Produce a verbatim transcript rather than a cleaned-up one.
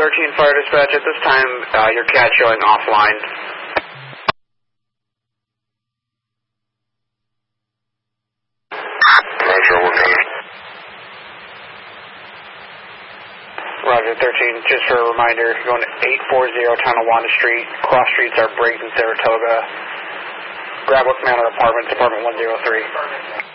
thirteen Fire Dispatch. At this time, uh, your cat showing offline. Roger, we're good. Roger, thirteen, just for a reminder, you're going to eight forty Tonawanda Street. Cross streets are Briggs and Saratoga. Grab what's man at apartments, apartment one oh three.